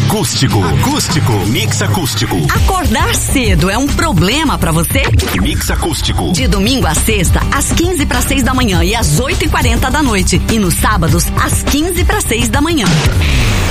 Acústico. Mix acústico. Acordar cedo é um problema pra você? Mix acústico. De domingo a sexta, às 5:45 da manhã e às 8:40 da noite. E nos sábados, às 5:45 da manhã.